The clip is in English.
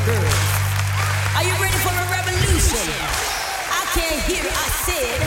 girls. Are you ready for a revolution? I can't hear, I said.